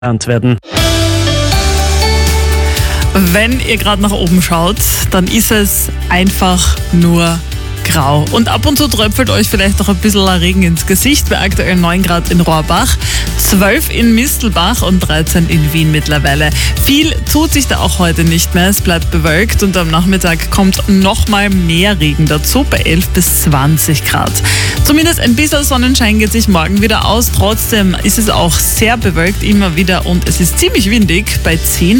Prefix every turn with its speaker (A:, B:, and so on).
A: werden.
B: Wenn ihr gerade nach oben schaut, dann ist es einfach nur grau. Und ab und zu tröpfelt euch vielleicht noch ein bisschen Regen ins Gesicht. Bei aktuell 9 Grad in Rohrbach, 12 in Mistelbach und 13 in Wien mittlerweile. Viel tut sich da auch heute nicht mehr. Es bleibt bewölkt und am Nachmittag kommt nochmal mehr Regen dazu bei 11 bis 20 Grad. Zumindest ein bisschen Sonnenschein geht sich morgen wieder aus. Trotzdem ist es auch sehr bewölkt immer wieder und es ist ziemlich windig bei 10